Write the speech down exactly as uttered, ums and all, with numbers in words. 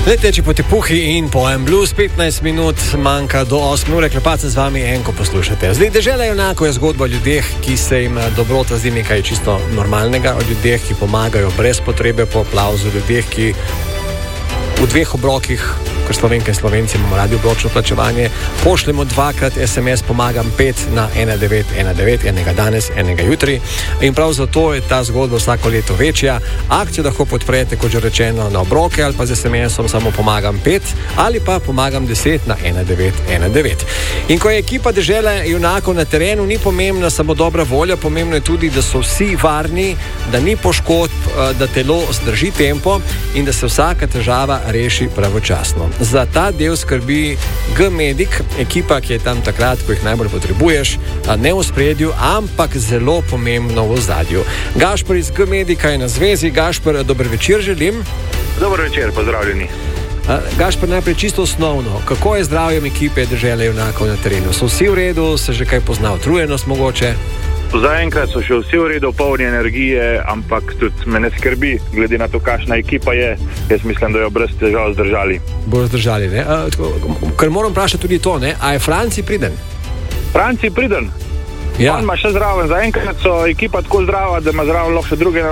Leteči po tepuhi in po en blues, petnajst minut manjka do osme ure, klepati z vami enko poslušate. Zdaj, Dežela junakov je zgodba o ljudeh, ki se jim dobrota zdi nekaj čisto normalnega, o ljudeh, ki pomagajo brez potrebe po aplauzu, ljudeh, ki v dveh obrokih, ker Slovenke in Slovenci imamo radi obročno plačevanje, pošljemo dvakrat es em es pomagam pet na ena devet ena devet, enega danes, enega jutri. In prav zato je ta zgodba vsako leto večja. Akcijo lahko podprete, kot že rečeno, na obroke ali pa z es em esom samo pomagam pet ali pa pomagam deset na ena devet ena devet. In ko je ekipa Dežele junakov na terenu, ni pomembna samo dobra volja, pomembno je tudi, da so vsi varni, da ni poškodb, da telo zdrži tempo in da se vsaka težava reši pravočasno. Za ta del skrbi G-Medic, ekipa, ki je tam takrat, ko jih najbolj potrebuješ, ne v spredju, ampak zelo pomembno v ozadju. Gašper iz G-Medica je na zvezi. Gašper, dober večer želim. Dober večer, pozdravljeni. Gašper, najprej čisto osnovno, kako je zdravjem ekipe Dežele junakov na terenu? So vsi v redu, se že kaj pozna utrujenost mogoče? Zaenkrat so še vsi v redu, polni energije, ampak tudi me ne skrbi, glede na to, kakšna ekipa je. Jaz mislim, da jo brez težav zdržali. Bo zdržali, ne? A, tako, ker moram vprašati tudi to, ne? A je Franci priden? Franci priden? Ja. On ima še zraven. Zaenkrat so ekipa tako zdrava, da ima zraven lahko še druge